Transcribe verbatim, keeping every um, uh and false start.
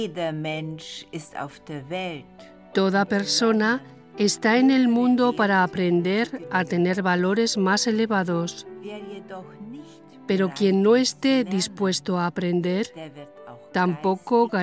Toda persona está en el mundo para aprender a tener valores más elevados. Pero quien no esté dispuesto a aprender, tampoco